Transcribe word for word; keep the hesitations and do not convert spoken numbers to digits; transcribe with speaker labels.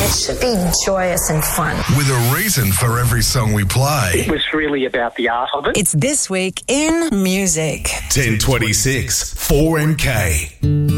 Speaker 1: It should be joyous and fun.
Speaker 2: With a reason for every song we play.
Speaker 3: It was really about the art of it.
Speaker 4: It's This Week in Music.
Speaker 2: ten twenty-six, four M K.